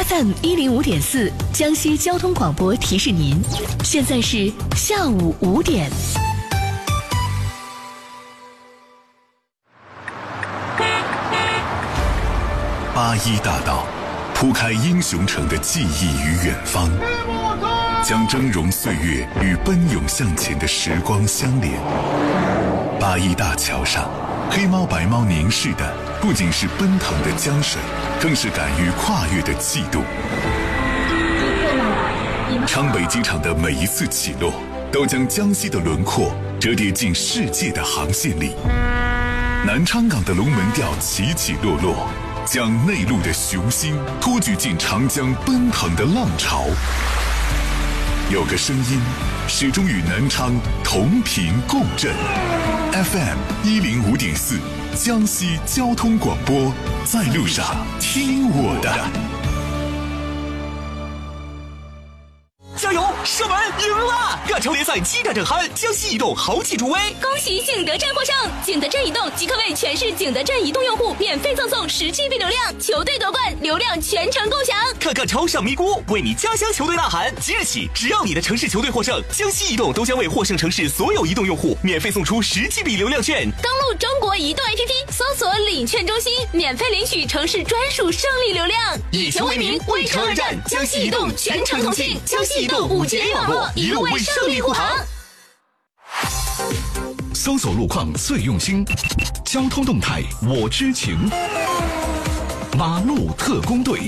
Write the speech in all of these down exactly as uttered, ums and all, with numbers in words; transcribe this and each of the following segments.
F M 一零五点四江西交通广播提示您，现在是下午五点。 八一大道铺开英雄城的记忆与远方，将峥嵘岁月与奔涌向前的时光相连。八一大桥上，黑猫白猫凝视的不仅是奔腾的江水，更是敢于跨越的气度。昌北机场的每一次起落，都将江西的轮廓折叠进世界的航线里。南昌港的龙门吊起起落落，将内陆的雄心托举进长江奔腾的浪潮。有个声音始终与南昌同频共振。 F M 一零五点四江西交通广播，在路上听我的。 加油！射门赢了！亚超联赛激战正酣，江西移动豪气助威， 恭喜景德镇获胜！景德镇移动即刻为全市景德镇移动用户免费赠送十 G B 流量，球队夺冠，流量全程共享。 看看超上咪咕，为你家乡球队呐喊！即日起，只要你的城市球队获胜，江西移动都将为获胜城市所有移动用户免费送出十 G B 流量券。 登录中国移动 A P P， 搜索领券中心，免费领取城市专属胜利流量。 以球为名，为城而战，江西移动全程同庆，江西移动五 G A 网络，一路为胜利护航。 搜索路况最用心，交通动态我知情。马路特工队。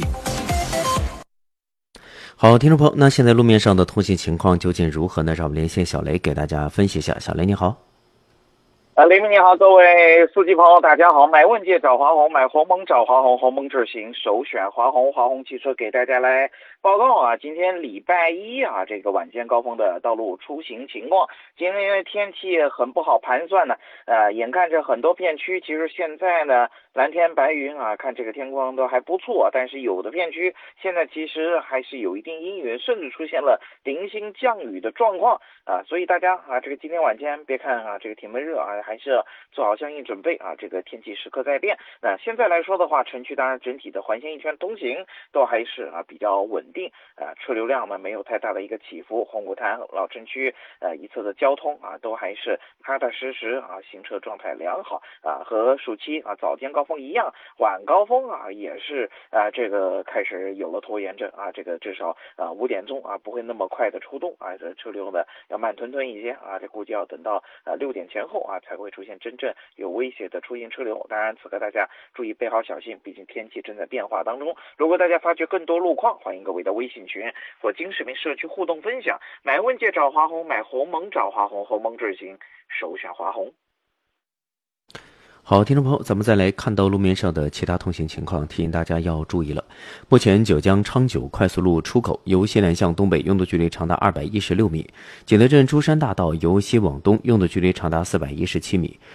好，听众朋友，那现在路面上的通行情况究竟如何呢？让我们连线小雷给大家分析一下。小雷你好。 啊，雷明你好，各位司机朋友大家好。买问界找华宏，买鸿蒙找华宏，鸿蒙智行首选华宏，华宏汽车给大家来报告啊，今天礼拜一啊，这个晚间高峰的道路出行情况。今天因为天气很不好盘算呢，呃，眼看着很多片区，其实现在呢蓝天白云啊，看这个天光都还不错，但是有的片区现在其实还是有一定阴云，甚至出现了零星降雨的状况啊，所以大家啊，这个今天晚间别看啊，这个天闷热啊，还是做好相应准备啊，这个天气时刻在变。那现在来说的话，城区当然整体的环线一圈通行都还是啊比较稳定啊，车流量呢没有太大的一个起伏，红谷滩老城区呃一侧的交通啊都还是踏踏实实啊，行车状态良好啊，和暑期啊早间高峰一样，晚高峰啊也是啊这个开始有了拖延症啊，这个至少啊五点钟啊不会那么快的出动啊，这车流呢要慢吞吞一些啊，这估计要等到啊六点前后啊才会出现真正有威胁的出行车流。当然此刻大家注意备好小心，毕竟天气正在变化当中。如果大家发觉更多路况，欢迎各位的微信群或经视频社区互动分享。买问界找华宏，买鸿蒙找华宏，鸿蒙智行首选华宏。 好，听众朋友，咱们再来看到路面上的其他通行情况，提醒大家要注意了。目前九江昌九快速路出口由西南向东北拥堵距离长达二百一十六米，景德镇珠山大道由西往东拥堵距离长达四百一十七米。